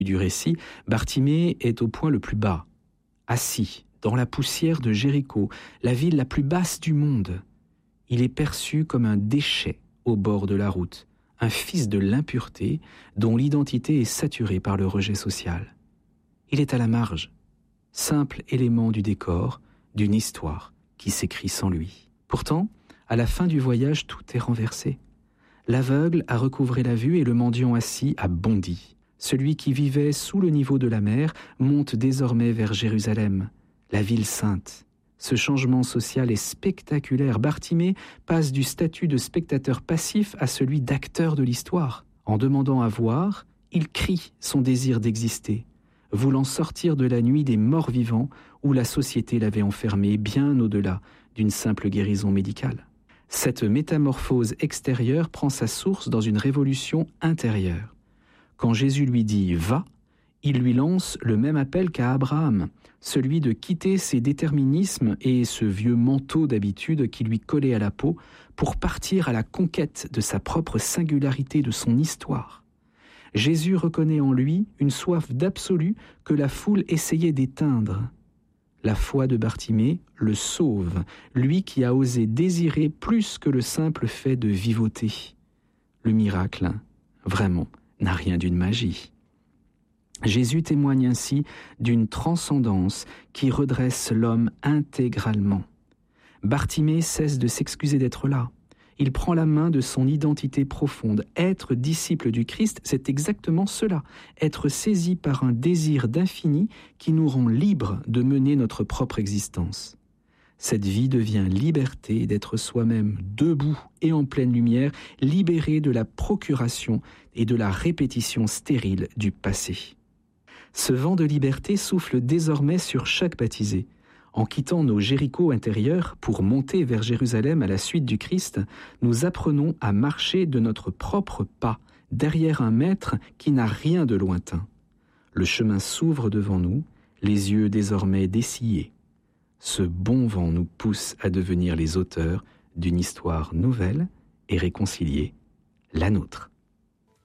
Du récit, Bartimée est au point le plus bas, assis dans la poussière de Jéricho, la ville la plus basse du monde. Il est perçu comme un déchet au bord de la route, un fils de l'impureté dont l'identité est saturée par le rejet social. Il est à la marge, simple élément du décor, d'une histoire qui s'écrit sans lui. Pourtant, à la fin du voyage, tout est renversé. L'aveugle a recouvré la vue et le mendiant assis a bondi. Celui qui vivait sous le niveau de la mer monte désormais vers Jérusalem, la ville sainte. Ce changement social est spectaculaire. Bartimée passe du statut de spectateur passif à celui d'acteur de l'histoire. En demandant à voir, il crie son désir d'exister, voulant sortir de la nuit des morts vivants où la société l'avait enfermé bien au-delà d'une simple guérison médicale. Cette métamorphose extérieure prend sa source dans une révolution intérieure. Quand Jésus lui dit « va », il lui lance le même appel qu'à Abraham, celui de quitter ses déterminismes et ce vieux manteau d'habitude qui lui collait à la peau pour partir à la conquête de sa propre singularité, de son histoire. Jésus reconnaît en lui une soif d'absolu que la foule essayait d'éteindre. La foi de Bartimée le sauve, lui qui a osé désirer plus que le simple fait de vivoter. Le miracle, vraiment, n'a rien d'une magie. Jésus témoigne ainsi d'une transcendance qui redresse l'homme intégralement. Bartimée cesse de s'excuser d'être là. Il prend la main de son identité profonde. Être disciple du Christ, c'est exactement cela. Être saisi par un désir d'infini qui nous rend libres de mener notre propre existence. Cette vie devient liberté d'être soi-même debout et en pleine lumière, libéré de la procuration et de la répétition stérile du passé. Ce vent de liberté souffle désormais sur chaque baptisé. En quittant nos Jérichos intérieurs pour monter vers Jérusalem à la suite du Christ, nous apprenons à marcher de notre propre pas, derrière un maître qui n'a rien de lointain. Le chemin s'ouvre devant nous, les yeux désormais dessillés. Ce bon vent nous pousse à devenir les auteurs d'une histoire nouvelle et réconciliée, la nôtre.